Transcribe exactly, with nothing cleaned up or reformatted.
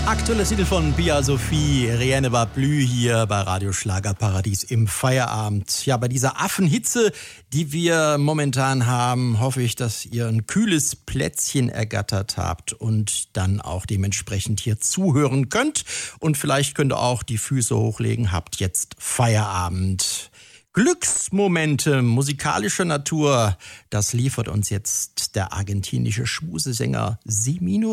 Aktuelles Titel von Pia Sophie, Rien ne va plus hier bei Radio Schlagerparadies im Feierabend. Ja, bei dieser Affenhitze, die wir momentan haben, hoffe ich, dass ihr ein kühles Plätzchen ergattert habt und dann auch dementsprechend hier zuhören könnt. Und vielleicht könnt ihr auch die Füße hochlegen, habt jetzt Feierabend. Glücksmomente musikalischer Natur, das liefert uns jetzt der argentinische Schmusesänger Semino